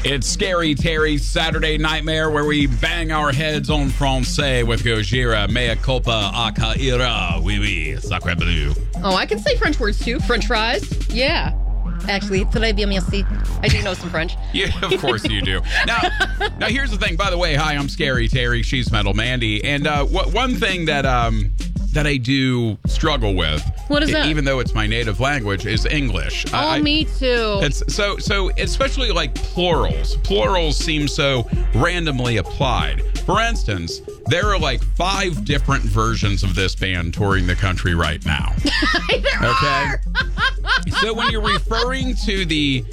It's Scary Terry's Saturday Nightmare, where we bang our heads on français with Gojira. Mea culpa a caira. Oui, oui. Sacre bleu. Oh, I can say French words too. French fries. Yeah. Actually, très bien, merci. I do know some French. Yeah, of course you do. Now, here's the thing. By the way, hi, I'm Scary Terry. She's Metal Mandy. And one thing that I do struggle with, what is that? Even though it's my native language, is English. Me too. It's so especially like plurals. Plurals seem so randomly applied. For instance, there are like 5 different versions of this band touring the country right now. There are. So when you're referring to the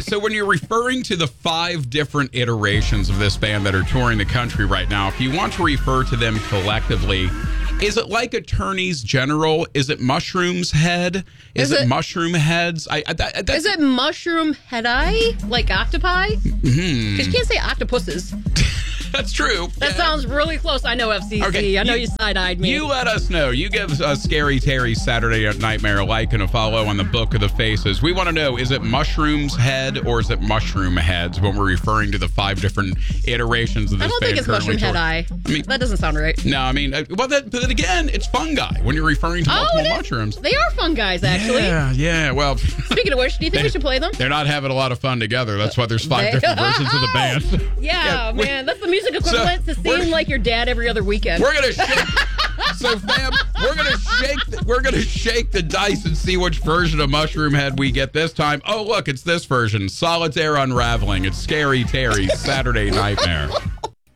5 different iterations of this band that are touring the country right now, if you want to refer to them collectively, is it like Attorneys General? Is it Mushrooms Head? Is it Mushroom Heads? Is it Mushroom Head-Eye? Like octopi? Mm-hmm. Because you can't say octopuses. That's true. That sounds really close. I know, FCC. Okay, I know you side-eyed me. You let us know. You give Scary Terry's Saturday Nightmare a like and a follow on the Book of the Faces. We want to know, is it Mushrooms Head or is it Mushroom Heads when we're referring to the 5 different iterations of this band? I don't think it's Mushroom Head-Eye. I mean, that doesn't sound right. No, I mean, but then again, it's fungi when you're referring to multiple mushrooms. They are fun guys, actually. Yeah. Well, speaking of which, do you think we should play them? They're not having a lot of fun together. That's why there's 5 different versions of the band. Yeah, man. That's the music equivalent to seeing like your dad every other weekend. We're gonna shake. So, fam, we're gonna shake the dice and see which version of Mushroom Head we get this time. Oh, look, it's this version. Solitaire Unraveling. It's Scary Terry's Saturday Nightmare.